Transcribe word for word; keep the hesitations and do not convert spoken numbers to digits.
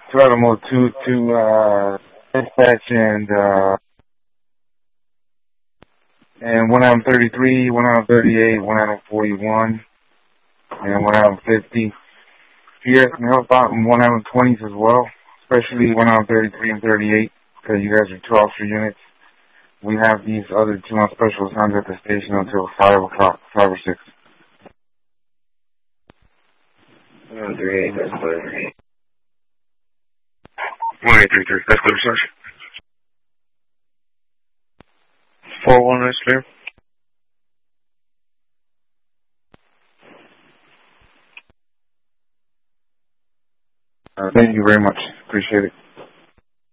throttle mode two to uh, dispatch and uh, and one item thirty-three, one item thirty-eight, one item forty-one, and one item fifty. Here, can help out in one item twenties as well, especially one item thirty-three and thirty-eight, because you guys are two officer units. We have these other two on special assignments at the station until five o'clock, five or six. one three eight, that's clear. one eight three three, that's clear, Sergeant. four one, that's clear. Uh, thank you very much. Appreciate it.